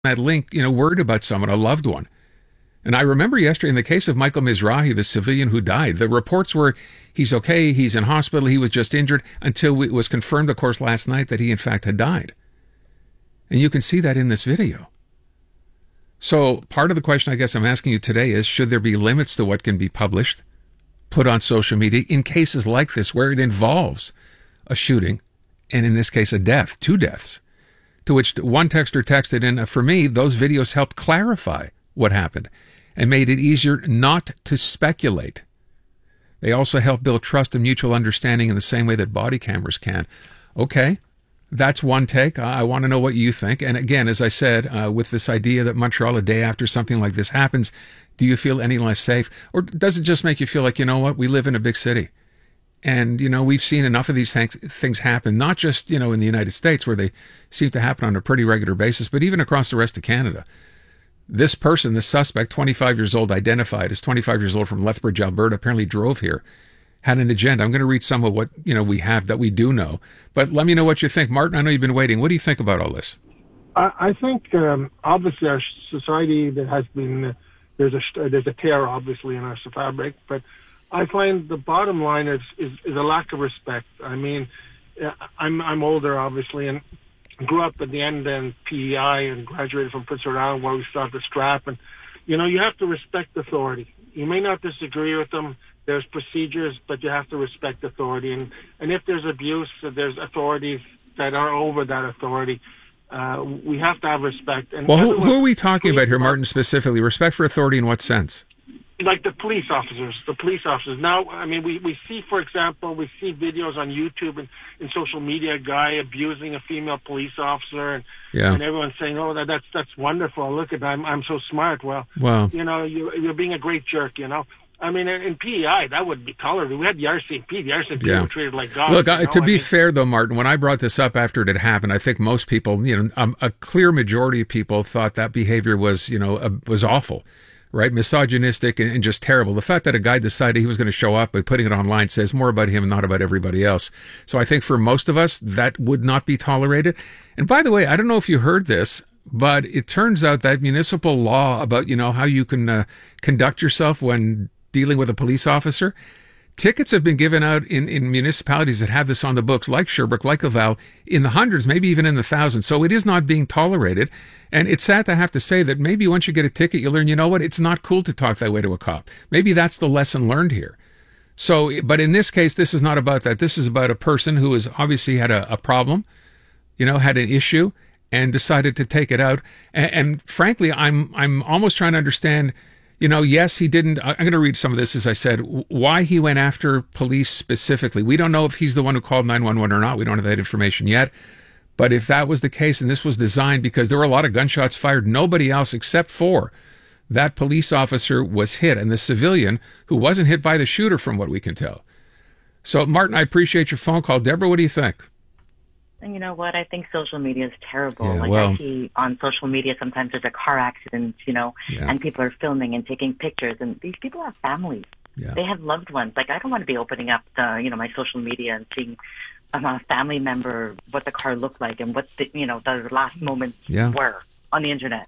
that link, worried about someone, a loved one. And I remember yesterday in the case of Michael Mizrahi, the civilian who died, the reports were he's okay, he's in hospital, he was just injured, until it was confirmed, of course, last night that he in fact had died. And you can see that in this video. So part of the question I guess I'm asking you today is, should there be limits to what can be published, put on social media in cases like this where it involves a shooting, and in this case a death, 2 deaths, to which one texter texted in, for me, those videos helped clarify what happened and made it easier not to speculate. They also help build trust and mutual understanding in the same way that body cameras can. Okay, that's one take. I want to know what you think. And again, as I said, with this idea that Montreal, a day after something like this happens, do you feel any less safe? Or does it just make you feel like, you know what, we live in a big city? And, we've seen enough of these things happen, not just, in the United States, where they seem to happen on a pretty regular basis, but even across the rest of Canada. This person, this suspect, 25 years old, identified as 25 years old from Lethbridge, Alberta, apparently drove here, had an agenda. I'm going to read some of what, we have that we do know. But let me know what you think. Martin, I know you've been waiting. What do you think about all this? I think, obviously, our society that has been, there's a tear, obviously, in our fabric, but I find the bottom line is a lack of respect. I mean, I'm older, obviously, and grew up at the end in PEI and graduated from Prince Edward Island, where we started the strap. And, you have to respect authority. You may not disagree with them. There's procedures, but you have to respect authority. And if there's abuse, there's authorities that are over that authority. We have to have respect. And well, who are we talking about here, Martin, specifically? Respect for authority in what sense? Like the police officers. Now, I mean, we see, for example, videos on YouTube and in social media, a guy abusing a female police officer, and everyone's saying, "Oh, that's wonderful. Look at that. I'm so smart." Well, you're being a great jerk. I mean, in PEI, that would be tolerated. We had the RCMP. The RCMP were treated like gods. Look, to be fair, though, Martin, when I brought this up after it had happened, I think most people, a clear majority of people thought that behavior was, was awful. Right? Misogynistic and just terrible. The fact that a guy decided he was going to show up by putting it online says more about him and not about everybody else. So I think for most of us, that would not be tolerated. And by the way, I don't know if you heard this, but it turns out that municipal law about, how you can conduct yourself when dealing with a police officer, tickets have been given out in municipalities that have this on the books, like Sherbrooke, like Laval, in the hundreds, maybe even in the thousands. So it is not being tolerated. And it's sad to have to say that maybe once you get a ticket, you learn, you know what, it's not cool to talk that way to a cop. Maybe that's the lesson learned here. So, but in this case, this is not about that. This is about a person who has obviously had a problem, had an issue, and decided to take it out. And frankly, I'm almost trying to understand, yes, he didn't. I'm going to read some of this, as I said, why he went after police specifically. We don't know if he's the one who called 911 or not. We don't have that information yet. But if that was the case, and this was designed because there were a lot of gunshots fired, nobody else except for that police officer was hit, and the civilian who wasn't hit by the shooter, from what we can tell. So, Martin, I appreciate your phone call. Deborah, what do you think? And you know what? I think social media is terrible. I see on social media sometimes there's a car accident, and people are filming and taking pictures, and these people have families. Yeah. They have loved ones. I don't want to be opening up my social media and seeing a family member, what the car looked like and what the last moments were on the internet.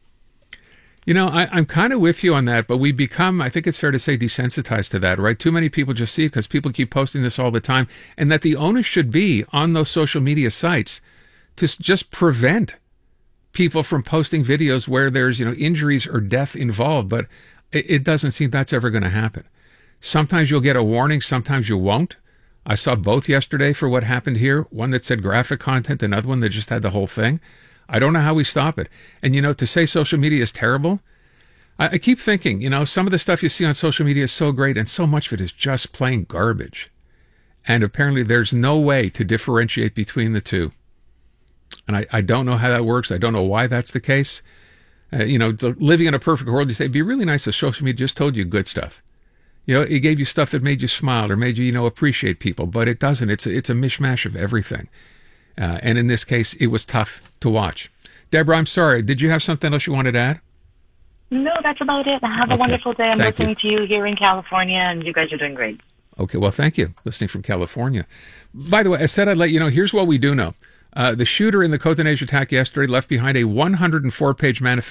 I'm kind of with you on that, but we become, I think it's fair to say, desensitized to that, right? Too many people just see it because people keep posting this all the time, and that the onus should be on those social media sites to just prevent people from posting videos where there's, injuries or death involved, but it doesn't seem that's ever going to happen. Sometimes you'll get a warning, sometimes you won't. I saw both yesterday for what happened here, one that said graphic content, another one that just had the whole thing. I don't know how we stop it. And, to say social media is terrible, I keep thinking, some of the stuff you see on social media is so great, and so much of it is just plain garbage. And apparently there's no way to differentiate between the two. And I don't know how that works. I don't know why that's the case. Living in a perfect world, you say, it'd be really nice if social media just told you good stuff. It gave you stuff that made you smile or made you, appreciate people, but it doesn't. It's a mishmash of everything. And in this case, it was tough to watch. Deborah, I'm sorry. Did you have something else you wanted to add? No, that's about it. Have a wonderful day. I'm listening to you here in California, and you guys are doing great. Okay, well, thank you. Listening from California. By the way, I said I'd let you know, here's what we do know. The shooter in the Côte-des-Neiges attack yesterday left behind a 104-page manifesto